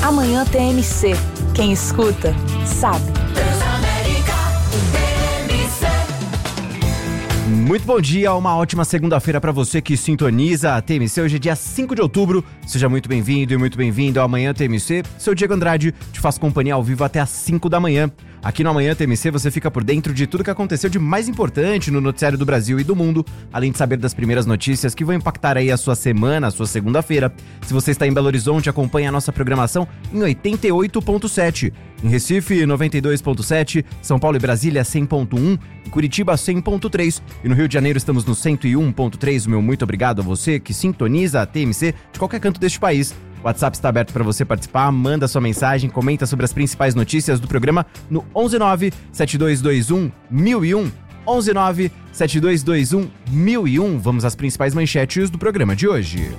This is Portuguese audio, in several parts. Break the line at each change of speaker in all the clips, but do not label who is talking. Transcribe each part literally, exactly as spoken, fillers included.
Amanhã T M C. Quem escuta, sabe.
Muito bom dia, uma ótima segunda-feira para você que sintoniza a T M C. Hoje é dia cinco de outubro, seja muito bem-vindo e muito bem-vindo ao Amanhã T M C. Sou Diego Andrade, te faço companhia ao vivo até às cinco da manhã. Aqui no Amanhã T M C você fica por dentro de tudo que aconteceu de mais importante no noticiário do Brasil e do mundo, além de saber das primeiras notícias que vão impactar aí a sua semana, a sua segunda-feira. Se você está em Belo Horizonte, acompanhe a nossa programação em oitenta e oito ponto sete. Em Recife, noventa e dois ponto sete, São Paulo e Brasília, cem ponto um, em Curitiba, cem ponto três e no Rio de Janeiro estamos no cento e um ponto três. Meu muito obrigado a você que sintoniza a T M C de qualquer canto deste país. O WhatsApp está aberto para você participar, manda sua mensagem, comenta sobre as principais notícias do programa no onze nove sete dois dois um mil e um, onze nove sete dois dois um mil e um. Vamos às principais manchetes do programa de hoje.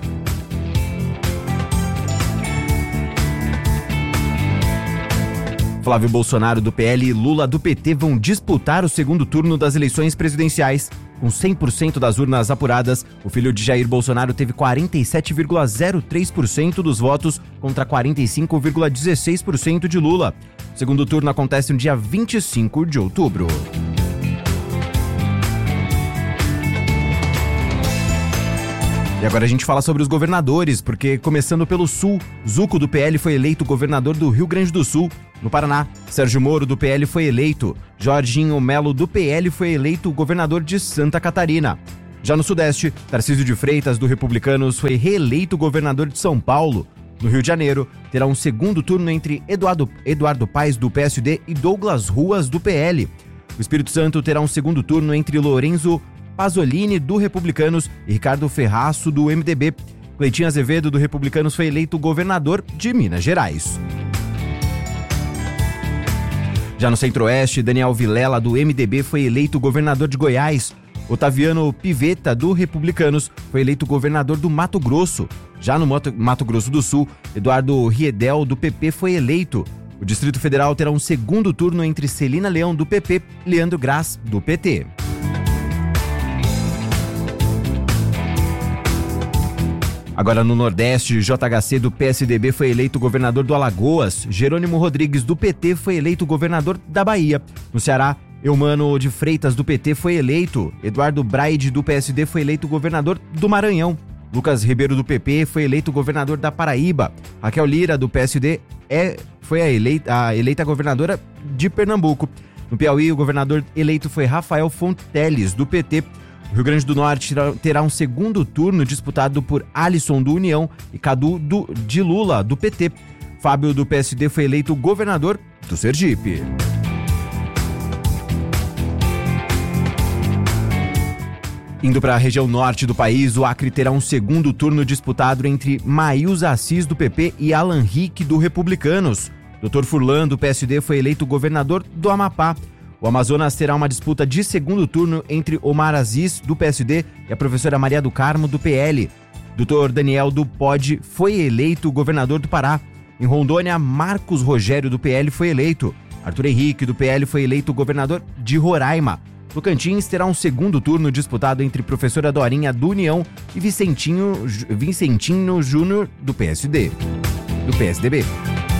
Flávio Bolsonaro do P L e Lula do P T vão disputar o segundo turno das eleições presidenciais. Com cem por cento das urnas apuradas, o filho de Jair Bolsonaro teve quarenta e sete vírgula zero três por cento dos votos contra quarenta e cinco vírgula dezesseis por cento de Lula. O segundo turno acontece no dia vinte e cinco de outubro. E agora a gente fala sobre os governadores, porque começando pelo Sul, Zuco do P L foi eleito governador do Rio Grande do Sul. No Paraná, Sérgio Moro do P L foi eleito. Jorginho Melo do P L foi eleito governador de Santa Catarina. Já no Sudeste, Tarcísio de Freitas do Republicanos foi reeleito governador de São Paulo. No Rio de Janeiro, terá um segundo turno entre Eduardo, Eduardo Paes do P S D e Douglas Ruas do P L. O Espírito Santo terá um segundo turno entre Lorenzo Pasolini, do Republicanos, e Ricardo Ferraço, do M D B. Cleitinho Azevedo, do Republicanos, foi eleito governador de Minas Gerais. Já no Centro-Oeste, Daniel Vilela, do M D B, foi eleito governador de Goiás. Otaviano Pivetta, do Republicanos, foi eleito governador do Mato Grosso. Já no Mato Grosso do Sul, Eduardo Riedel, do P P, foi eleito. O Distrito Federal terá um segundo turno entre Celina Leão, do P P, e Leandro Graz, do P T. Agora no Nordeste, J H C do P S D B foi eleito governador do Alagoas, Jerônimo Rodrigues do P T foi eleito governador da Bahia. No Ceará, Eumano de Freitas do P T foi eleito, Eduardo Braide do P S D foi eleito governador do Maranhão. Lucas Ribeiro do P P foi eleito governador da Paraíba. Raquel Lira do P S D é, foi a eleita, a eleita governadora de Pernambuco. No Piauí, o governador eleito foi Rafael Fonteles do P T. O Rio Grande do Norte terá um segundo turno disputado por Alisson do União e Cadu do, de Lula do P T. Fábio do P S D foi eleito governador do Sergipe. Indo para a região norte do país, o Acre terá um segundo turno disputado entre Maílza Assis do P P e Alan Rick do Republicanos. doutor Furlan do P S D foi eleito governador do Amapá. O Amazonas terá uma disputa de segundo turno entre Omar Aziz, do P S D, e a professora Maria do Carmo, do P L. doutor Daniel do P O D foi eleito governador do Pará. Em Rondônia, Marcos Rogério, do P L, foi eleito. Arthur Henrique, do P L, foi eleito governador de Roraima. Tocantins terá um segundo turno disputado entre professora Dorinha, do União, e Vicentinho, Vicentinho Júnior, do P S D, do P S D B.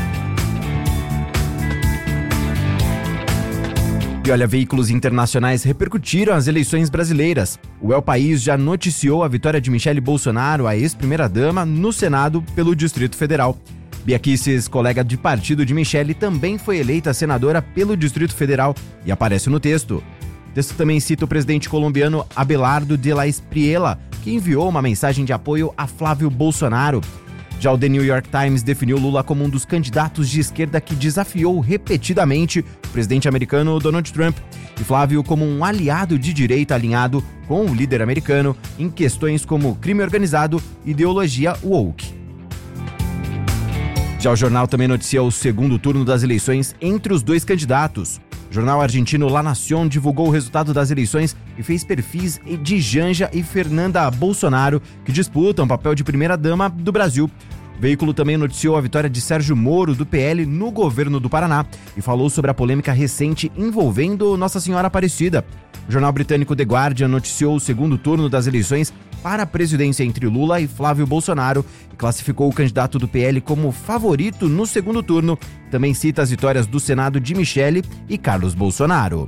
E olha, veículos internacionais repercutiram as eleições brasileiras. O El País já noticiou a vitória de Michele Bolsonaro, a ex-primeira-dama, no Senado pelo Distrito Federal. Bia Kicis, colega de partido de Michele, também foi eleita senadora pelo Distrito Federal e aparece no texto. O texto também cita o presidente colombiano Abelardo de la Espriella, que enviou uma mensagem de apoio a Flávio Bolsonaro. Já o The New York Times definiu Lula como um dos candidatos de esquerda que desafiou repetidamente o presidente americano Donald Trump e Flávio como um aliado de direita alinhado com o líder americano em questões como crime organizado e ideologia woke. Já o jornal também noticia o segundo turno das eleições entre os dois candidatos. O jornal argentino La Nación divulgou o resultado das eleições e fez perfis de Janja e Fernanda Bolsonaro, que disputam o papel de primeira-dama do Brasil. O veículo também noticiou a vitória de Sérgio Moro, do P L, no governo do Paraná e falou sobre a polêmica recente envolvendo Nossa Senhora Aparecida. O jornal britânico The Guardian noticiou o segundo turno das eleições para a presidência entre Lula e Flávio Bolsonaro e classificou o candidato do P L como favorito no segundo turno. Também cita as vitórias do Senado de Michele e Carlos Bolsonaro.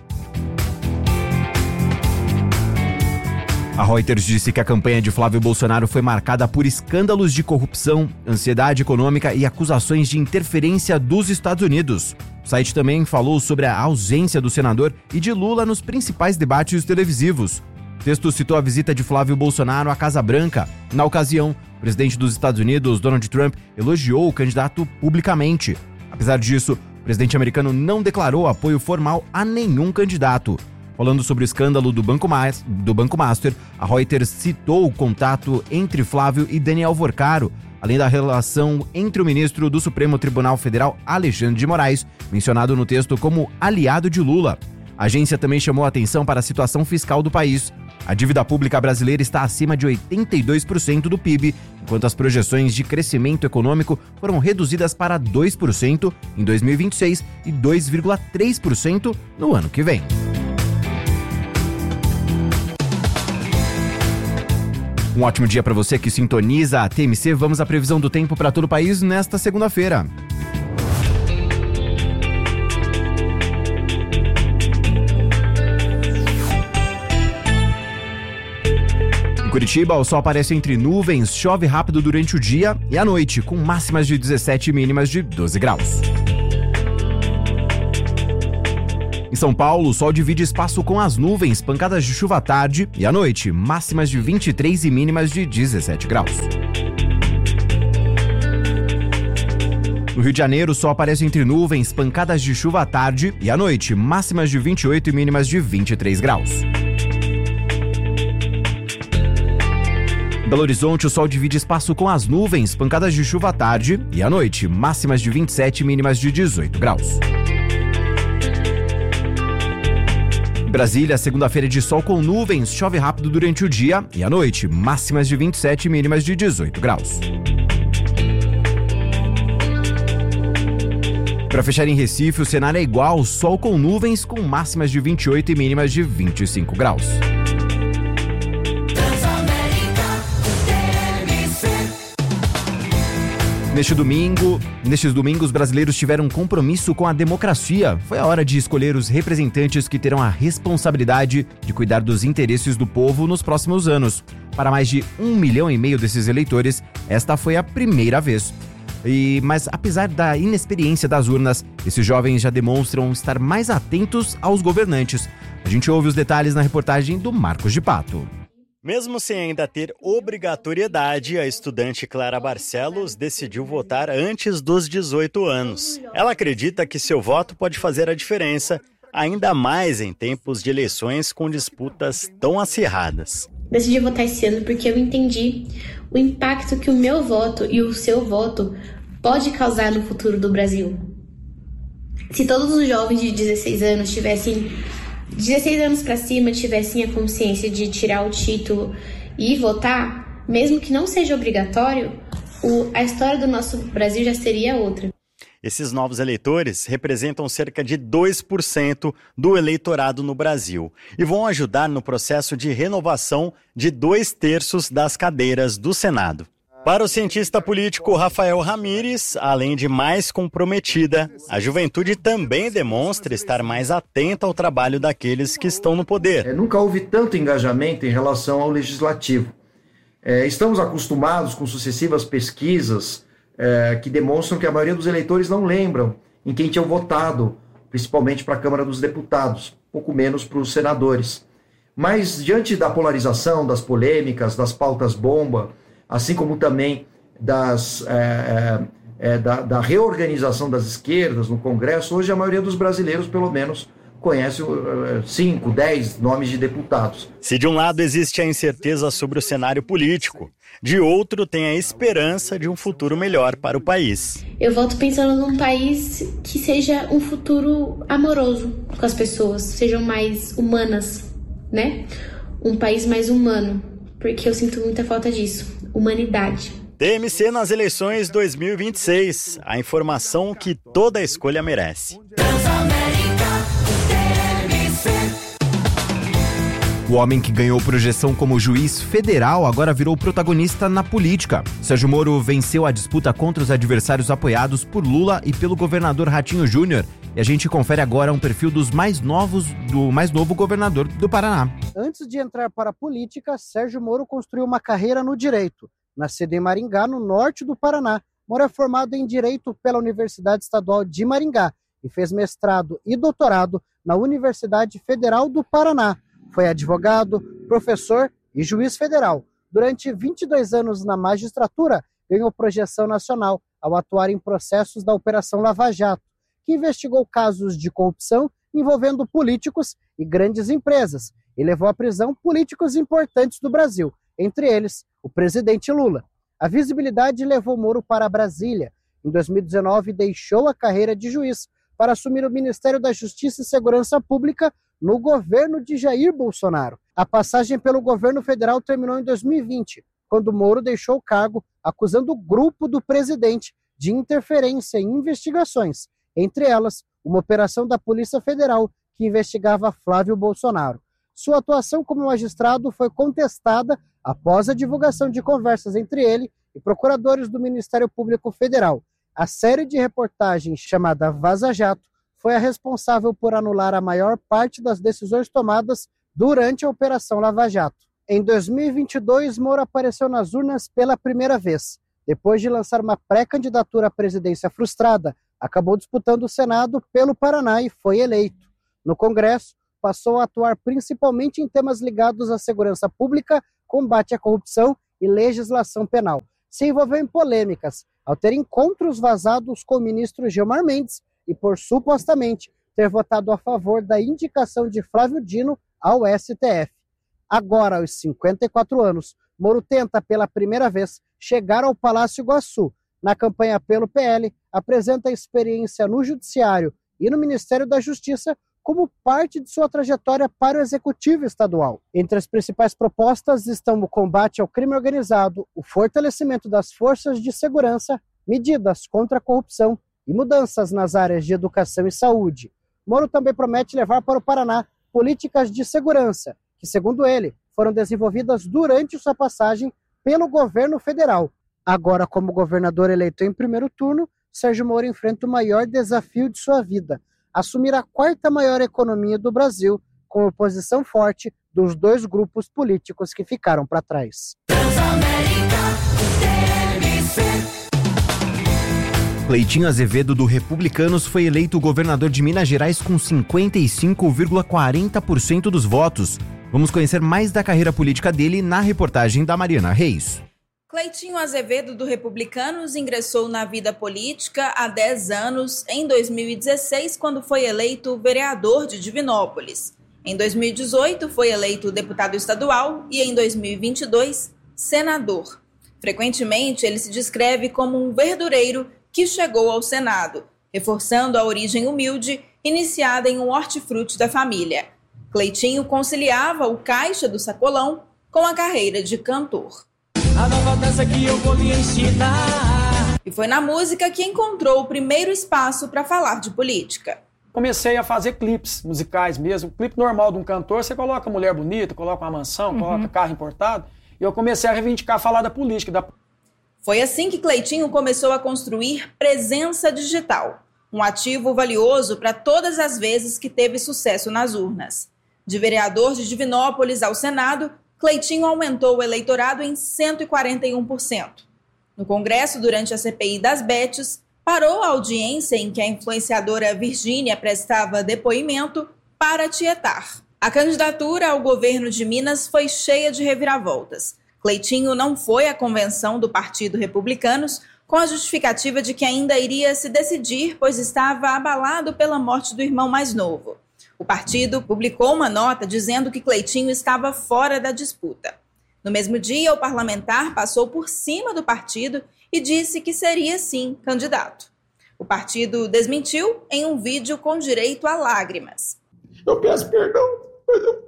A Reuters disse que a campanha de Flávio Bolsonaro foi marcada por escândalos de corrupção, ansiedade econômica e acusações de interferência dos Estados Unidos. O site também falou sobre a ausência do senador e de Lula nos principais debates televisivos. O texto citou a visita de Flávio Bolsonaro à Casa Branca. Na ocasião, o presidente dos Estados Unidos, Donald Trump, elogiou o candidato publicamente. Apesar disso, o presidente americano não declarou apoio formal a nenhum candidato. Falando sobre o escândalo do Banco, Mas, do Banco Master, a Reuters citou o contato entre Flávio e Daniel Vorcaro, além da relação entre o ministro do Supremo Tribunal Federal, Alexandre de Moraes, mencionado no texto como aliado de Lula. A agência também chamou a atenção para a situação fiscal do país. A dívida pública brasileira está acima de oitenta e dois por cento do P I B, enquanto as projeções de crescimento econômico foram reduzidas para dois por cento em dois mil e vinte e seis e dois vírgula três por cento no ano que vem. Um ótimo dia para você que sintoniza a T M C. Vamos à previsão do tempo para todo o país nesta segunda-feira. Em Curitiba, o sol aparece entre nuvens, chove rápido durante o dia e à noite, com máximas de dezessete e mínimas de doze graus. Em São Paulo, o sol divide espaço com as nuvens, pancadas de chuva à tarde e à noite, máximas de vinte e três e mínimas de dezessete graus. No Rio de Janeiro, o sol aparece entre nuvens, pancadas de chuva à tarde e à noite, máximas de vinte e oito e mínimas de vinte e três graus. Em Belo Horizonte, o sol divide espaço com as nuvens, pancadas de chuva à tarde e à noite, máximas de vinte e sete e mínimas de dezoito graus. Brasília, segunda-feira de sol com nuvens, chove rápido durante o dia e à noite, máximas de vinte e sete e mínimas de dezoito graus. Para fechar em Recife, o cenário é igual, sol com nuvens, com máximas de vinte e oito e mínimas de vinte e cinco graus. Neste domingo, nestes domingos, brasileiros tiveram um compromisso com a democracia. Foi a hora de escolher os representantes que terão a responsabilidade de cuidar dos interesses do povo nos próximos anos. Para mais de um milhão e meio desses eleitores, esta foi a primeira vez. E, mas apesar da inexperiência das urnas, esses jovens já demonstram estar mais atentos aos governantes. A gente ouve os detalhes na reportagem do Marcos de Pato.
Mesmo sem ainda ter obrigatoriedade, a estudante Clara Barcelos decidiu votar antes dos dezoito anos. Ela acredita que seu voto pode fazer a diferença, ainda mais em tempos de eleições com disputas tão acirradas.
Decidi votar esse ano porque eu entendi o impacto que o meu voto e o seu voto pode causar no futuro do Brasil. Se todos os jovens de dezesseis anos tivessem dezesseis anos para cima tivessem a consciência de tirar o título e votar, mesmo que não seja obrigatório, o, a história do nosso Brasil já seria outra.
Esses novos eleitores representam cerca de dois por cento do eleitorado no Brasil e vão ajudar no processo de renovação de dois terços das cadeiras do Senado. Para o cientista político Rafael Ramírez, além de mais comprometida, a juventude também demonstra estar mais atenta ao trabalho daqueles que estão no poder.
É, nunca houve tanto engajamento em relação ao legislativo. É, estamos acostumados com sucessivas pesquisas é, que demonstram que a maioria dos eleitores não lembram em quem tinham votado, principalmente para a Câmara dos Deputados, pouco menos para os senadores. Mas diante da polarização, das polêmicas, das pautas bomba, assim como também das, é, é, da, da reorganização das esquerdas no Congresso, hoje a maioria dos brasileiros, pelo menos, conhece cinco, dez nomes de deputados.
Se de um lado existe a incerteza sobre o cenário político, de outro tem a esperança de um futuro melhor para o país.
Eu voto pensando num país que seja um futuro amoroso com as pessoas, sejam mais humanas, né? Um país mais humano, porque eu sinto muita falta disso. Humanidade.
T M C nas eleições dois mil e vinte e seis. A informação que toda escolha merece. Transamérica, T M C.
O homem que ganhou projeção como juiz federal agora virou protagonista na política. Sérgio Moro venceu a disputa contra os adversários apoiados por Lula e pelo governador Ratinho Júnior. E a gente confere agora um perfil dos mais novos, do mais novo governador do Paraná.
Antes de entrar para a política, Sérgio Moro construiu uma carreira no direito. Nascido em Maringá, no norte do Paraná, Moro é formado em Direito pela Universidade Estadual de Maringá e fez mestrado e doutorado na Universidade Federal do Paraná. Foi advogado, professor e juiz federal. Durante vinte e dois anos na magistratura, ganhou projeção nacional ao atuar em processos da Operação Lava Jato, que investigou casos de corrupção envolvendo políticos e grandes empresas e levou à prisão políticos importantes do Brasil, entre eles o presidente Lula. A visibilidade levou Moro para Brasília. Em dois mil e dezenove, deixou a carreira de juiz para assumir o Ministério da Justiça e Segurança Pública no governo de Jair Bolsonaro. A passagem pelo governo federal terminou em dois mil e vinte, quando Moro deixou o cargo, acusando o grupo do presidente de interferência em investigações, entre elas uma operação da Polícia Federal que investigava Flávio Bolsonaro. Sua atuação como magistrado foi contestada após a divulgação de conversas entre ele e procuradores do Ministério Público Federal. A série de reportagens chamada Vaza Jato foi a responsável por anular a maior parte das decisões tomadas durante a Operação Lava Jato. Em dois mil e vinte e dois, Moro apareceu nas urnas pela primeira vez. Depois de lançar uma pré-candidatura à presidência frustrada, acabou disputando o Senado pelo Paraná e foi eleito. No Congresso, passou a atuar principalmente em temas ligados à segurança pública, combate à corrupção e legislação penal. Se envolveu em polêmicas, ao ter encontros vazados com o ministro Gilmar Mendes e por supostamente ter votado a favor da indicação de Flávio Dino ao S T F. Agora, aos cinquenta e quatro anos, Moro tenta pela primeira vez chegar ao Palácio Iguaçu. Na campanha pelo P L, apresenta a experiência no Judiciário e no Ministério da Justiça como parte de sua trajetória para o Executivo Estadual. Entre as principais propostas estão o combate ao crime organizado, o fortalecimento das forças de segurança, medidas contra a corrupção e mudanças nas áreas de educação e saúde. Moro também promete levar para o Paraná políticas de segurança, que, segundo ele, foram desenvolvidas durante sua passagem pelo governo federal. Agora, como governador eleito em primeiro turno, Sérgio Moro enfrenta o maior desafio de sua vida: assumir a quarta maior economia do Brasil, com oposição forte dos dois grupos políticos que ficaram para trás.
Cleitinho Azevedo, do Republicanos, foi eleito governador de Minas Gerais com cinquenta e cinco vírgula quarenta por cento dos votos. Vamos conhecer mais da carreira política dele na reportagem da Mariana Reis.
Cleitinho Azevedo, do Republicanos, ingressou na vida política há dez anos, em dois mil e dezesseis, quando foi eleito vereador de Divinópolis. Em dois mil e dezoito, foi eleito deputado estadual e, em dois mil e vinte e dois, senador. Frequentemente, ele se descreve como um verdureiro que chegou ao Senado, reforçando a origem humilde iniciada em um hortifruti da família. Cleitinho conciliava o caixa do sacolão com a carreira de cantor.
A nova dança que eu vou lhe ensinar.
E foi na música que encontrou o primeiro espaço para falar de política.
Comecei a fazer clipes musicais mesmo. O clipe normal de um cantor, você coloca mulher bonita, coloca uma mansão, uhum. coloca carro importado. E eu comecei a reivindicar, falar da política. Da...
Foi assim que Cleitinho começou a construir presença digital, um ativo valioso para todas as vezes que teve sucesso nas urnas. De vereador de Divinópolis ao Senado, Cleitinho aumentou o eleitorado em cento e quarenta e um por cento. No Congresso, durante a C P I das Betes, parou a audiência em que a influenciadora Virgínia prestava depoimento para tietar. A candidatura ao governo de Minas foi cheia de reviravoltas. Cleitinho não foi à convenção do Partido Republicanos com a justificativa de que ainda iria se decidir, pois estava abalado pela morte do irmão mais novo. O partido publicou uma nota dizendo que Cleitinho estava fora da disputa. No mesmo dia, o parlamentar passou por cima do partido e disse que seria, sim, candidato. O partido desmentiu em um vídeo com direito a lágrimas.
Eu peço perdão, mas eu...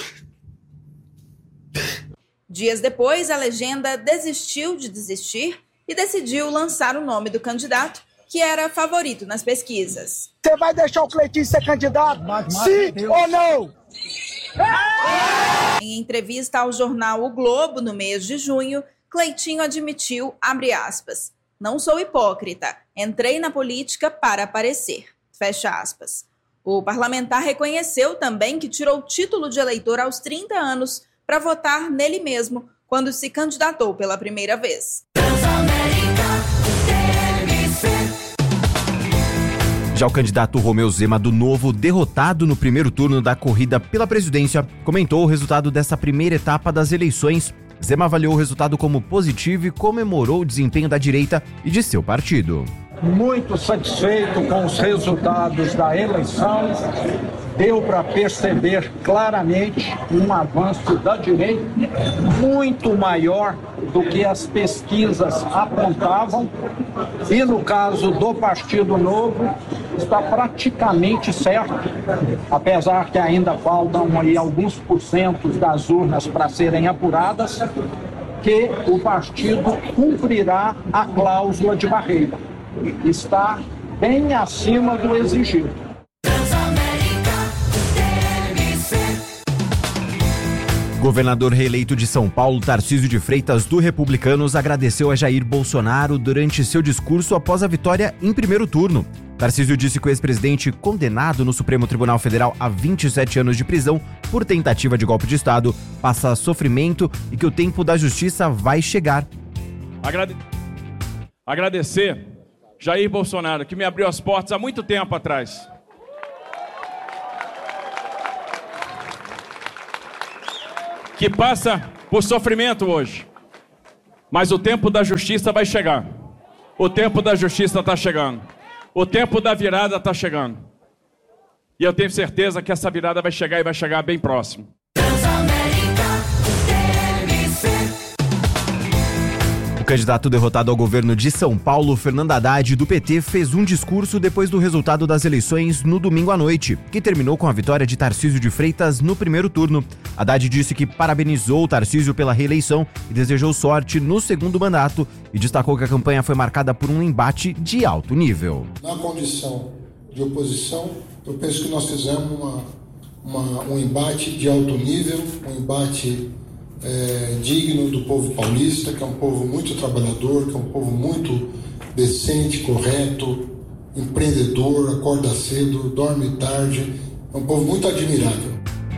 Dias depois, a legenda desistiu de desistir e decidiu lançar o nome do candidato, que era favorito nas pesquisas.
Você vai deixar o Cleitinho ser candidato? Sim ou não?
Em entrevista ao jornal O Globo, no mês de junho, Cleitinho admitiu, abre aspas, não sou hipócrita, entrei na política para aparecer, fecha aspas. O parlamentar reconheceu também que tirou o título de eleitor aos trinta anos para votar nele mesmo quando se candidatou pela primeira vez.
Já o candidato Romeu Zema do Novo, derrotado no primeiro turno da corrida pela presidência, comentou o resultado dessa primeira etapa das eleições. Zema avaliou o resultado como positivo e comemorou o desempenho da direita e de seu partido.
Muito satisfeito com os resultados da eleição. Deu para perceber claramente um avanço da direita muito maior do que as pesquisas apontavam. E no caso do Partido Novo, está praticamente certo, apesar que ainda faltam aí alguns porcentos das urnas para serem apuradas, que o partido cumprirá a cláusula de barreira. Está bem acima do exigido.
Governador reeleito de São Paulo, Tarcísio de Freitas, do Republicanos, agradeceu a Jair Bolsonaro durante seu discurso após a vitória em primeiro turno. Tarcísio disse que o ex-presidente, condenado no Supremo Tribunal Federal a vinte e sete anos de prisão por tentativa de golpe de Estado, passa sofrimento e que o tempo da justiça vai chegar.
Agrade... Agradecer Jair Bolsonaro, que me abriu as portas há muito tempo atrás. Que passa por sofrimento hoje. Mas o tempo da justiça vai chegar. O tempo da justiça está chegando. O tempo da virada está chegando. E eu tenho certeza que essa virada vai chegar e vai chegar bem próximo.
O candidato derrotado ao governo de São Paulo, Fernando Haddad, do P T, fez um discurso depois do resultado das eleições no domingo à noite, que terminou com a vitória de Tarcísio de Freitas no primeiro turno. Haddad disse que parabenizou Tarcísio pela reeleição e desejou sorte no segundo mandato e destacou que a campanha foi marcada por um embate de alto nível.
Na condição de oposição, eu penso que nós fizemos uma, uma, um embate de alto nível, um embate É, digno do povo paulista, que é um povo muito trabalhador, que é um povo muito decente, correto, empreendedor, acorda cedo, dorme tarde, é um povo muito admirável.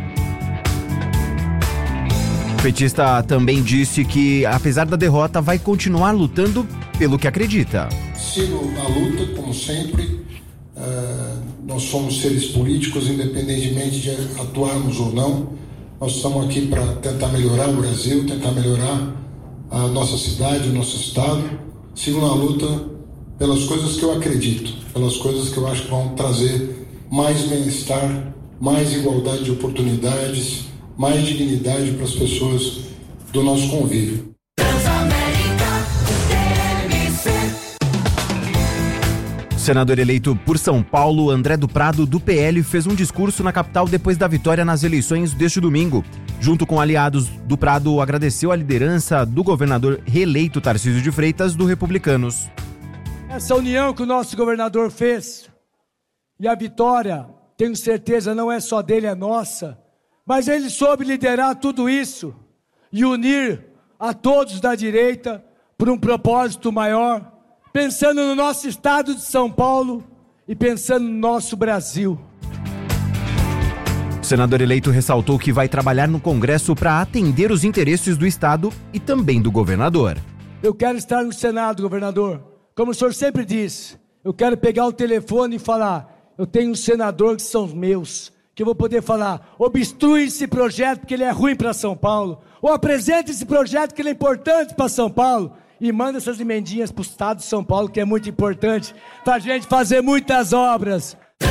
O petista também disse que, apesar da derrota, vai continuar lutando pelo que acredita.
Sigo na luta, como sempre. Uh, nós somos seres políticos, independentemente de atuarmos ou não. Nós estamos aqui para tentar melhorar o Brasil, tentar melhorar a nossa cidade, o nosso estado. Sigo na luta pelas coisas que eu acredito, pelas coisas que eu acho que vão trazer mais bem-estar, mais igualdade de oportunidades, mais dignidade para as pessoas do nosso convívio.
O senador eleito por São Paulo, André do Prado, do P L, fez um discurso na capital depois da vitória nas eleições deste domingo. Junto com aliados, do Prado agradeceu a liderança do governador reeleito Tarcísio de Freitas, do Republicanos.
Essa união que o nosso governador fez, e a vitória, tenho certeza, não é só dele, é nossa, mas ele soube liderar tudo isso e unir a todos da direita por um propósito maior, pensando no nosso estado de São Paulo e pensando no nosso Brasil.
O senador eleito ressaltou que vai trabalhar no Congresso para atender os interesses do estado e também do governador.
Eu quero estar no Senado, governador. Como o senhor sempre diz, eu quero pegar o telefone e falar, eu tenho um senador que são os meus, que eu vou poder falar, obstrui esse projeto porque ele é ruim para São Paulo, ou apresente esse projeto que ele é importante para São Paulo, e manda essas emendinhas para o estado de São Paulo, que é muito importante, para a gente fazer muitas obras.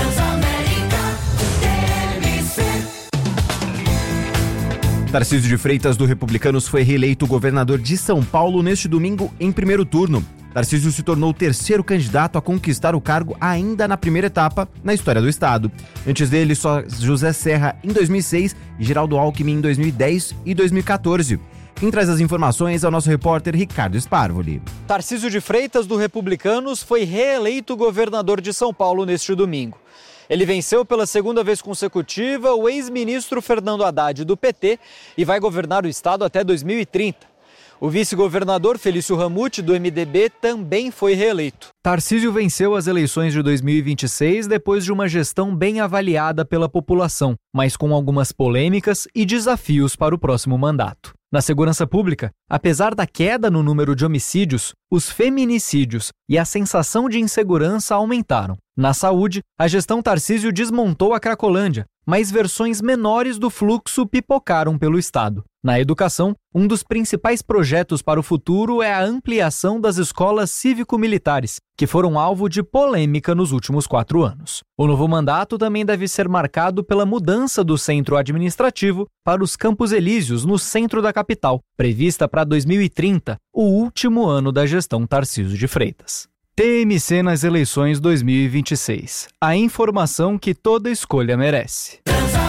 Tarcísio de Freitas, do Republicanos, foi reeleito governador de São Paulo neste domingo em primeiro turno. Tarcísio se tornou o terceiro candidato a conquistar o cargo ainda na primeira etapa na história do estado. Antes dele, só José Serra em dois mil e seis e Geraldo Alckmin em dois mil e dez e dois mil e quatorze. Quem traz as informações é o nosso repórter Ricardo Sparvoli.
Tarcísio de Freitas, do Republicanos, foi reeleito governador de São Paulo neste domingo. Ele venceu pela segunda vez consecutiva o ex-ministro Fernando Haddad do P T e vai governar o estado até dois mil e trinta. O vice-governador Felício Ramute, do M D B, também foi reeleito. Tarcísio venceu as eleições de dois mil e vinte e seis depois de uma gestão bem avaliada pela população, mas com algumas polêmicas e desafios para o próximo mandato. Na segurança pública, apesar da queda no número de homicídios, os feminicídios e a sensação de insegurança aumentaram. Na saúde, a gestão Tarcísio desmontou a Cracolândia, mas versões menores do fluxo pipocaram pelo estado. Na educação, um dos principais projetos para o futuro é a ampliação das escolas cívico-militares, que foram alvo de polêmica nos últimos quatro anos. O novo mandato também deve ser marcado pela mudança do centro administrativo para os Campos Elíseos, no centro da capital, prevista para dois mil e trinta, o último ano da gestão Tarcísio de Freitas. T M C nas eleições dois mil e vinte e seis. A informação que toda escolha merece.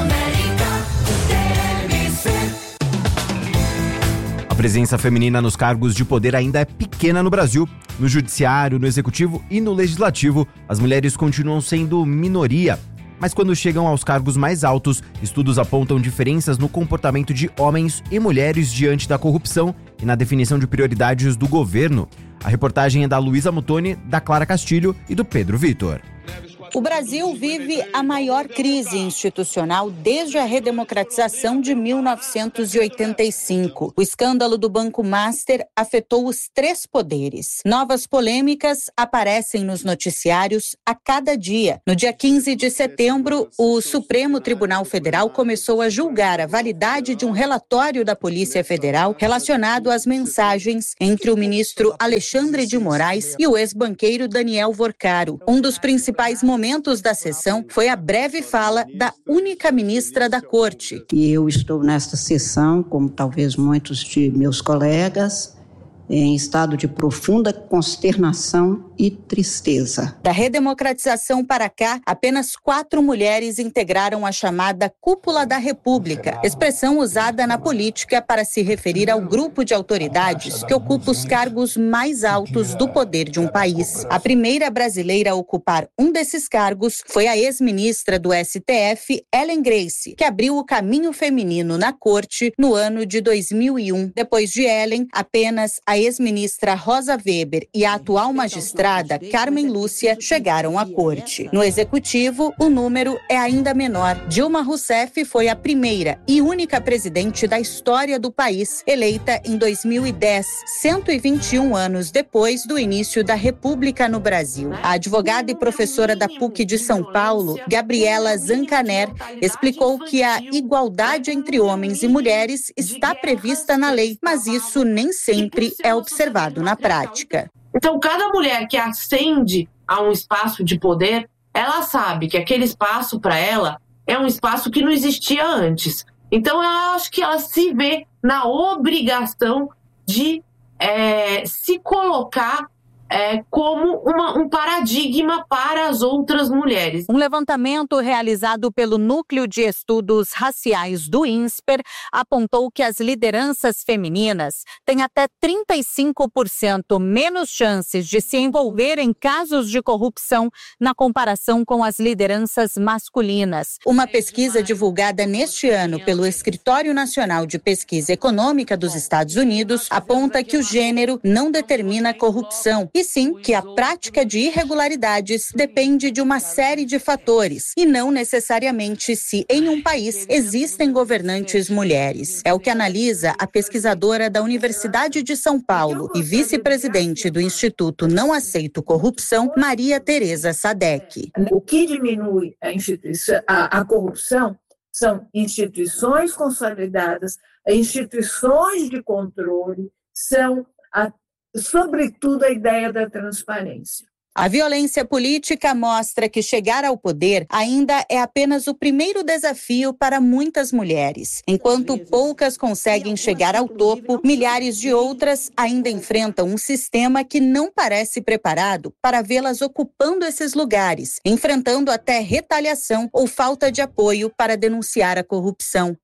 A presença feminina nos cargos de poder ainda é pequena no Brasil. No judiciário, no executivo e no legislativo, as mulheres continuam sendo minoria. Mas quando chegam aos cargos mais altos, estudos apontam diferenças no comportamento de homens e mulheres diante da corrupção e na definição de prioridades do governo. A reportagem é da Luísa Mutoni, da Clara Castilho e do Pedro Vitor.
O Brasil vive a maior crise institucional desde a redemocratização de mil novecentos e oitenta e cinco. O escândalo do Banco Master afetou os três poderes. Novas polêmicas aparecem nos noticiários a cada dia. No dia quinze de setembro, o Supremo Tribunal Federal começou a julgar a validade de um relatório da Polícia Federal relacionado às mensagens entre o ministro Alexandre de Moraes e o ex-banqueiro Daniel Vorcaro. Um dos principais momentos momentos da sessão foi a breve fala da única ministra da Corte.
E eu estou nesta sessão, como talvez muitos de meus colegas, em estado de profunda consternação e tristeza.
Da redemocratização para cá, apenas quatro mulheres integraram a chamada Cúpula da República, expressão usada na política para se referir ao grupo de autoridades que ocupa os cargos mais altos do poder de um país. A primeira brasileira a ocupar um desses cargos foi a ex-ministra do S T F, Ellen Grace, que abriu o caminho feminino na corte no ano de dois mil e um. Depois de Ellen, apenas a ex-ministra Rosa Weber e a atual magistrada Carmen Lúcia chegaram à corte. No executivo, o número é ainda menor. Dilma Rousseff foi a primeira e única presidente da história do país, eleita em dois mil e dez, cento e vinte e um anos depois do início da República no Brasil. A advogada e professora da P U C de São Paulo, Gabriela Zancaner, explicou que a igualdade entre homens e mulheres está prevista na lei, mas isso nem sempre é observado na prática.
Então, cada mulher que ascende a um espaço de poder, ela sabe que aquele espaço para ela é um espaço que não existia antes. Então, eu acho que ela se vê na obrigação de é, se colocar É, como uma, um paradigma para as outras mulheres.
Um levantamento realizado pelo Núcleo de Estudos Raciais do INSPER apontou que as lideranças femininas têm até trinta e cinco por cento menos chances de se envolver em casos de corrupção na comparação com as lideranças masculinas. Uma pesquisa divulgada neste ano pelo Escritório Nacional de Pesquisa Econômica dos Estados Unidos aponta que o gênero não determina a corrupção, e sim que a prática de irregularidades depende de uma série de fatores e não necessariamente se em um país existem governantes mulheres. É o que analisa a pesquisadora da Universidade de São Paulo e vice-presidente do Instituto Não Aceito Corrupção, Maria Tereza Sadek.
O que diminui a, instituição, a, a corrupção são instituições consolidadas, instituições de controle, são a sobretudo a ideia da transparência.
A violência política mostra que chegar ao poder ainda é apenas o primeiro desafio para muitas mulheres. Enquanto poucas conseguem chegar ao topo, milhares de outras ainda enfrentam um sistema que não parece preparado para vê-las ocupando esses lugares, enfrentando até retaliação ou falta de apoio para denunciar a corrupção.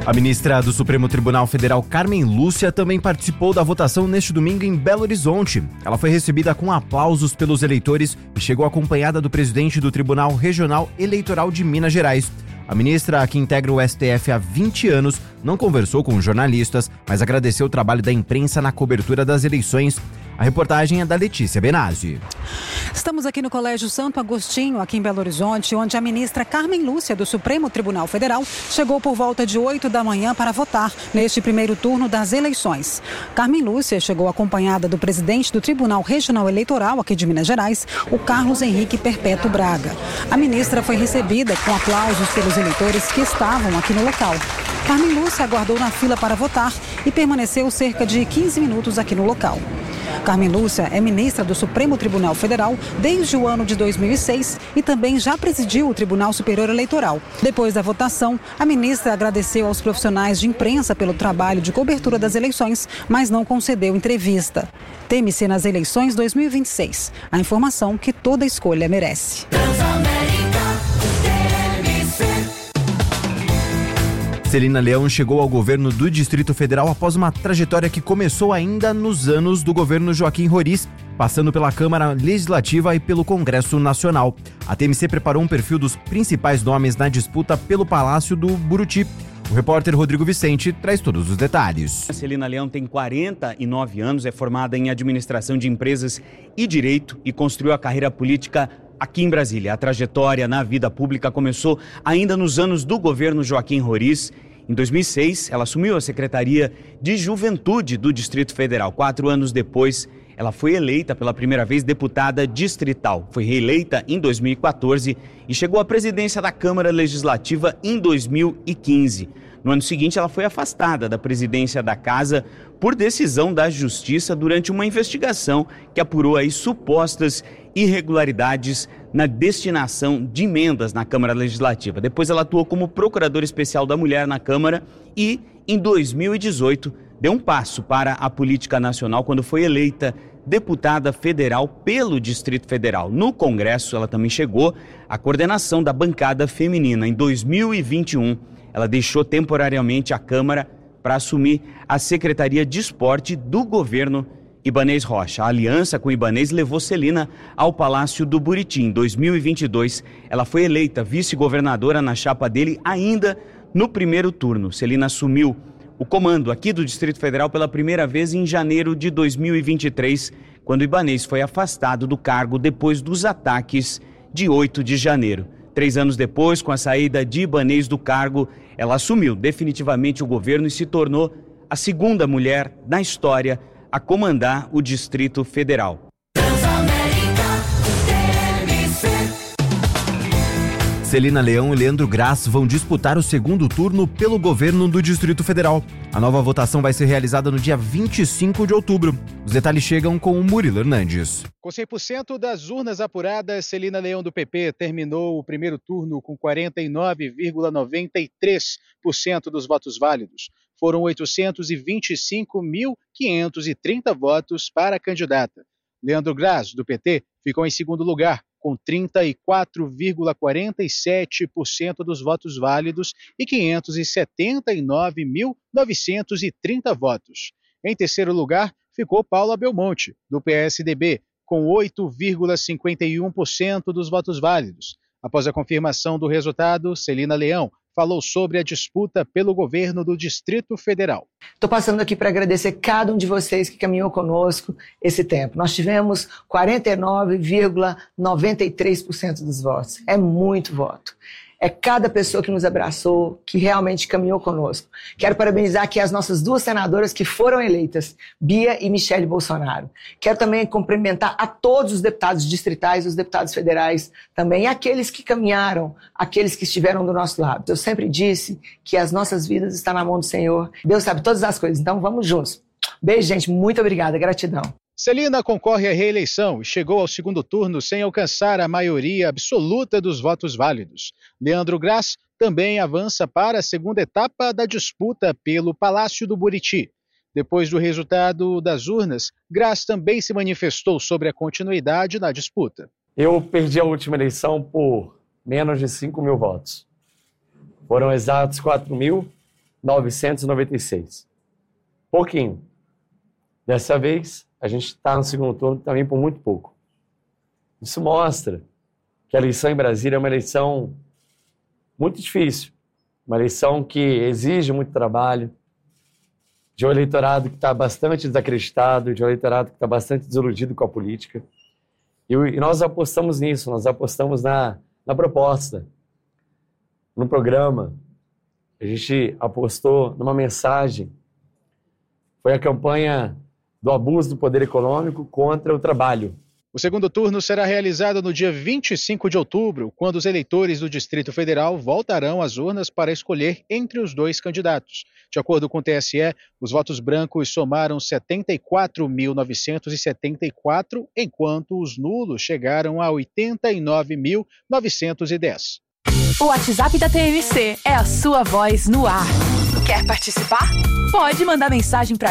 A ministra do Supremo Tribunal Federal, Carmen Lúcia, também participou da votação neste domingo em Belo Horizonte. Ela foi recebida com aplausos pelos eleitores e chegou acompanhada do presidente do Tribunal Regional Eleitoral de Minas Gerais. A ministra, que integra o S T F há vinte anos, não conversou com jornalistas, mas agradeceu o trabalho da imprensa na cobertura das eleições. A reportagem é da Letícia Benazzi.
Estamos aqui no Colégio Santo Agostinho, aqui em Belo Horizonte, onde a ministra Carmen Lúcia, do Supremo Tribunal Federal, chegou por volta de oito da manhã para votar neste primeiro turno das eleições. Carmen Lúcia chegou acompanhada do presidente do Tribunal Regional Eleitoral aqui de Minas Gerais, o Carlos Henrique Perpétuo Braga. A ministra foi recebida com aplausos pelos eleitores que estavam aqui no local. Carmen Lúcia aguardou na fila para votar e permaneceu cerca de quinze minutos aqui no local. Carmen Lúcia é ministra do Supremo Tribunal Federal desde o ano de dois mil e seis e também já presidiu o Tribunal Superior Eleitoral. Depois da votação, a ministra agradeceu aos profissionais de imprensa pelo trabalho de cobertura das eleições, mas não concedeu entrevista. Teme-se nas eleições dois mil e vinte e seis. A informação que toda escolha merece.
Celina Leão chegou ao governo do Distrito Federal após uma trajetória que começou ainda nos anos do governo Joaquim Roriz, passando pela Câmara Legislativa e pelo Congresso Nacional. A T M C preparou um perfil dos principais nomes na disputa pelo Palácio do Buriti. O repórter Rodrigo Vicente traz todos os detalhes.
A Celina Leão tem quarenta e nove anos, é formada em administração de empresas e direito e construiu a carreira política aqui em Brasília. A trajetória na vida pública começou ainda nos anos do governo Joaquim Roriz. Em dois mil e seis, ela assumiu a Secretaria de Juventude do Distrito Federal. Quatro anos depois, ela foi eleita pela primeira vez deputada distrital. Foi reeleita em dois mil e quatorze e chegou à presidência da Câmara Legislativa em dois mil e quinze. No ano seguinte, ela foi afastada da presidência da Casa por decisão da Justiça durante uma investigação que apurou aí supostas irregularidades na destinação de emendas na Câmara Legislativa. Depois ela atuou como procuradora especial da mulher na Câmara e, em dois mil e dezoito, deu um passo para a política nacional quando foi eleita deputada federal pelo Distrito Federal. No Congresso, ela também chegou à coordenação da bancada feminina. Em dois mil e vinte e um, ela deixou temporariamente a Câmara para assumir a Secretaria de Esporte do governo Ibanez Rocha. A aliança com Ibanez levou Celina ao Palácio do Buriti. Em dois mil e vinte e dois, ela foi eleita vice-governadora na chapa dele ainda no primeiro turno. Celina assumiu o comando aqui do Distrito Federal pela primeira vez em janeiro de dois mil e vinte e três, quando Ibanez foi afastado do cargo depois dos ataques de oito de janeiro. Três anos depois, com a saída de Ibanez do cargo, ela assumiu definitivamente o governo e se tornou a segunda mulher na história a comandar o Distrito Federal.
Celina Leão e Leandro Graz vão disputar o segundo turno pelo governo do Distrito Federal. A nova votação vai ser realizada no dia vinte e cinco de outubro. Os detalhes chegam com o Murilo Hernandes.
Com cem por cento das urnas apuradas, Celina Leão do P P terminou o primeiro turno com quarenta e nove vírgula noventa e três por cento dos votos válidos. Foram oitocentos e vinte e cinco mil quinhentos e trinta votos para a candidata. Leandro Graz, do P T, ficou em segundo lugar, com trinta e quatro vírgula quarenta e sete por cento dos votos válidos e quinhentos e setenta e nove mil novecentos e trinta votos. Em terceiro lugar, ficou Paula Belmonte, do P S D B, com oito vírgula cinquenta e um por cento dos votos válidos. Após a confirmação do resultado, Celina Leão falou sobre a disputa pelo governo do Distrito Federal.
Estou passando aqui para agradecer cada um de vocês que caminhou conosco esse tempo. Nós tivemos quarenta e nove vírgula noventa e três por cento dos votos. É muito voto. É cada pessoa que nos abraçou, que realmente caminhou conosco. Quero parabenizar aqui as nossas duas senadoras que foram eleitas, Bia e Michele Bolsonaro. Quero também cumprimentar a todos os deputados distritais, os deputados federais também, e aqueles que caminharam, aqueles que estiveram do nosso lado. Eu sempre disse que as nossas vidas estão na mão do Senhor. Deus sabe todas as coisas, então vamos juntos. Beijo, gente. Muito obrigada. Gratidão.
Celina concorre à reeleição e chegou ao segundo turno sem alcançar a maioria absoluta dos votos válidos. Leandro Graz também avança para a segunda etapa da disputa pelo Palácio do Buriti. Depois do resultado das urnas, Graz também se manifestou sobre a continuidade na disputa.
Eu perdi a última eleição por menos de cinco mil votos. Foram exatos quatro mil novecentos e noventa e seis. Pouquinho. Dessa vez, a gente está no segundo turno também por muito pouco. Isso mostra que a eleição em Brasília é uma eleição muito difícil, uma eleição que exige muito trabalho, de um eleitorado que está bastante desacreditado, de um eleitorado que está bastante desiludido com a política. E, e nós apostamos nisso, nós apostamos na, na proposta, no programa. A gente apostou numa mensagem. Foi a campanha do abuso do poder econômico contra o trabalho.
O segundo turno será realizado no dia vinte e cinco de outubro, quando os eleitores do Distrito Federal voltarão às urnas para escolher entre os dois candidatos. De acordo com o T S E, os votos brancos somaram setenta e quatro mil novecentos e setenta e quatro, enquanto os nulos chegaram a oitenta e nove mil novecentos e dez.
O WhatsApp da T M C é a sua voz no ar. Quer participar? Pode mandar mensagem para